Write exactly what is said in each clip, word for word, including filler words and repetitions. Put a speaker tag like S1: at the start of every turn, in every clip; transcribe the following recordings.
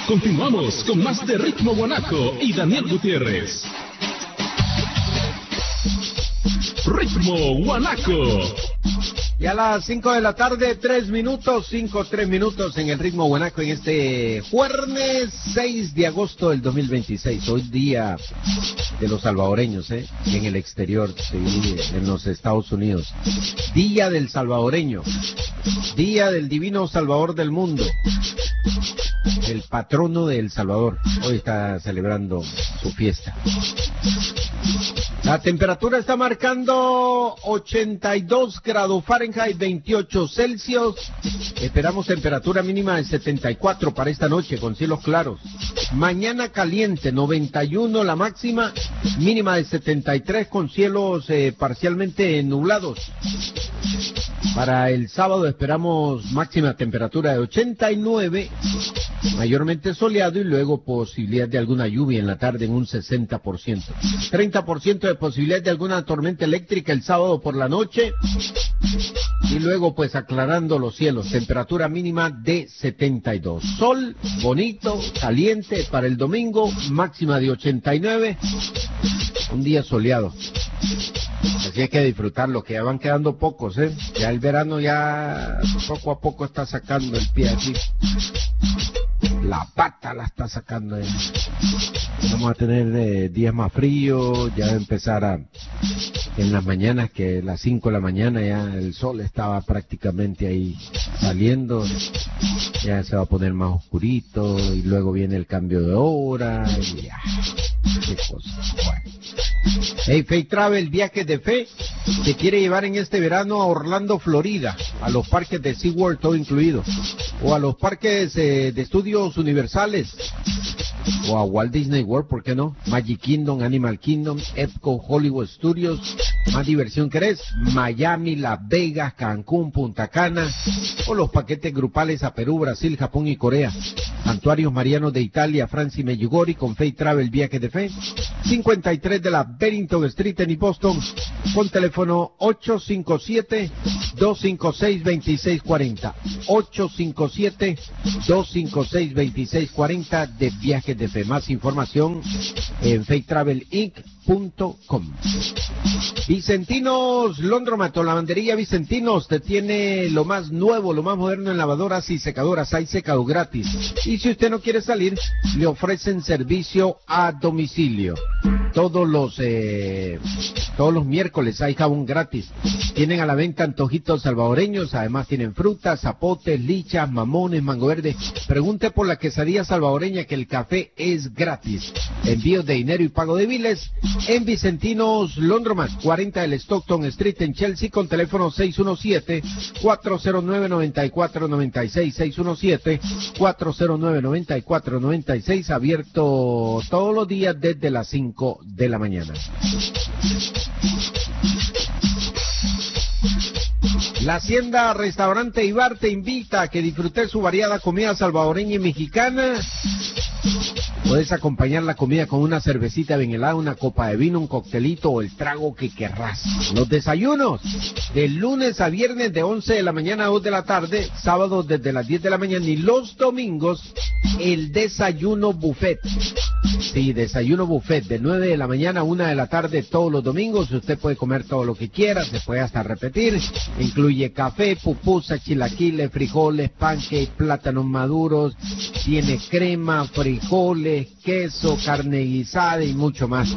S1: Continuamos con más de Ritmo Guanaco y Daniel Gutiérrez. Ritmo Guanaco.
S2: Y a las cinco de la tarde, tres minutos, cinco, tres minutos en el Ritmo Guanaco en este jueves seis de agosto del dos mil veintiséis. Hoy día de los salvadoreños, ¿eh? En el exterior, sí, en los Estados Unidos. Día del salvadoreño. Día del divino salvador del mundo. El patrono de El Salvador. Hoy está celebrando su fiesta. La temperatura está marcando ochenta y dos grados Fahrenheit, veintiocho Celsius. Esperamos temperatura mínima de setenta y cuatro para esta noche con cielos claros. Mañana caliente, noventa y uno la máxima, mínima de setenta y tres con cielos eh, parcialmente nublados. Para el sábado esperamos máxima temperatura de ochenta y nueve, mayormente soleado y luego posibilidad de alguna lluvia en la tarde en un sesenta por ciento. treinta por ciento de posibilidad de alguna tormenta eléctrica el sábado por la noche y luego pues aclarando los cielos, temperatura mínima de setenta y dos. Sol bonito, caliente para el domingo, máxima de ochenta y nueve, un día soleado. Así hay que disfrutarlo, que ya van quedando pocos, ¿eh? Ya el verano ya poco a poco está sacando el pie aquí. La pata la está sacando ya. Vamos a tener eh, días más fríos, ya va a empezar a, en las mañanas, que a las cinco de la mañana ya el sol estaba prácticamente ahí saliendo, ya se va a poner más oscurito y luego viene el cambio de hora y ya, qué cosa. Bueno. Hey, Faith Travel, viajes de fe, te quiere llevar en este verano a Orlando, Florida, a los parques de SeaWorld todo incluido, o a los parques eh, de estudios universales, o a Walt Disney World, ¿por qué no? Magic Kingdom, Animal Kingdom, Epcot, Hollywood Studios. Más diversión querés, Miami, Las Vegas, Cancún, Punta Cana, o los paquetes grupales a Perú, Brasil, Japón y Corea. Santuarios marianos de Italia, Francia y Medjugorje con Faith Travel, viajes de fe. cincuenta y tres de la Bennington Street en Boston, con teléfono ocho cinco siete, dos cinco seis, dos seis cuatro cero. ocho cinco siete, dos cinco seis, dos seis cuatro cero de viajes de fe. Más información en faith travel inc punto com. Vicentinos Laundromat, lavandería Vicentinos, te tiene lo más nuevo, lo más moderno en lavadoras y secadoras. Hay secado gratis. Y si usted no quiere salir, le ofrecen servicio a domicilio. Todos los eh, todos los miércoles hay jabón gratis. Tienen a la venta antojitos salvadoreños, además tienen frutas, zapotes, lichas, mamones, mango verde. Pregunte por la quesadilla salvadoreña, que el café es gratis. Envíos de dinero y pago de biles en Vicentinos Laundromat, cuarenta del Stockton Street en Chelsea, con teléfono seis uno siete, cuatro cero nueve, nueve cuatro nueve seis, seis uno siete, cuatro cero nueve, nueve cuatro nueve seis, abierto todos los días desde las cinco de la mañana. La Hacienda Restaurante y Bar te invita a que disfrutes su variada comida salvadoreña y mexicana. Puedes acompañar la comida con una cervecita bien helada, una copa de vino, un coctelito o el trago que querrás. Los desayunos, de lunes a viernes de once de la mañana a dos de la tarde, sábados desde las diez de la mañana y los domingos el desayuno buffet. Sí, desayuno buffet de nueve de la mañana a una de la tarde todos los domingos. Usted puede comer todo lo que quiera, se puede hasta repetir. Incluye café, pupusa, chilaquiles, frijoles, pancakes, plátanos maduros, tiene crema, frijoles, queso, carne guisada y mucho más.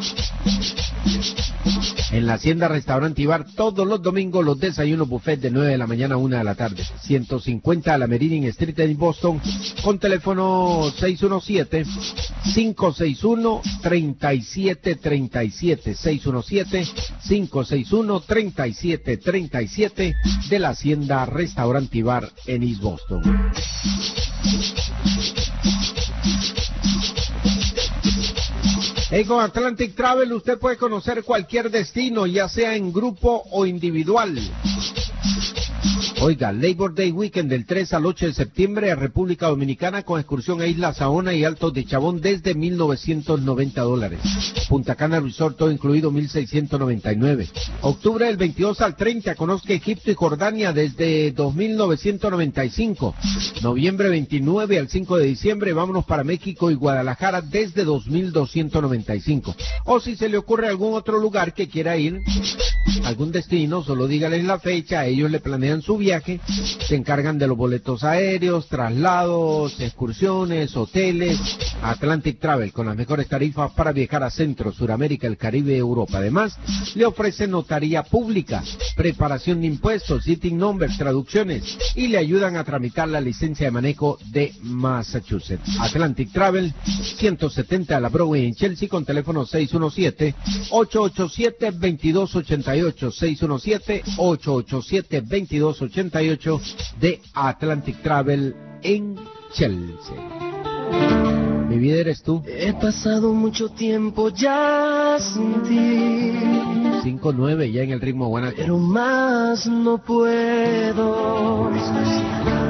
S2: En la Hacienda Restaurante y Bar todos los domingos los desayunos buffet de nueve de la mañana a una de la tarde. ciento cincuenta a la Meridian Street en Boston, con teléfono seis uno siete, cinco seis uno, tres siete tres siete, seis uno siete, cinco seis uno, tres siete tres siete de la Hacienda Restaurante y Bar en East Boston. Hey, con Atlantic Travel usted puede conocer cualquier destino, ya sea en grupo o individual. Oiga, Labor Day Weekend del tres al ocho de septiembre a República Dominicana con excursión a Isla Saona y Altos de Chabón desde mil novecientos noventa dólares. Punta Cana Resort todo incluido mil seiscientos noventa y nueve. Octubre del veintidós al treinta conozca Egipto y Jordania desde dos mil novecientos noventa y cinco. Noviembre veintinueve al cinco de diciembre vámonos para México y Guadalajara desde dos mil doscientos noventa y cinco. O si se le ocurre algún otro lugar que quiera ir, algún destino, solo dígales la fecha, ellos le planean su viaje, se encargan de los boletos aéreos, traslados, excursiones, hoteles. Atlantic Travel con las mejores tarifas para viajar a Centro, Suramérica, el Caribe y Europa. Además, le ofrece notaría pública, preparación de impuestos, sitting numbers, traducciones y le ayudan a tramitar la licencia de manejo de Massachusetts. Atlantic Travel, ciento setenta a la Broadway en Chelsea con teléfono seis uno siete, ocho ocho siete, dos dos ocho ocho, seis uno siete, ocho ocho siete, dos dos ocho ocho de Atlantic Travel en Chelsea. Mi vida eres tú.
S3: He pasado mucho tiempo ya sin ti.
S2: cinco nueve ya en el ritmo Guanaco.
S3: Pero más no puedo.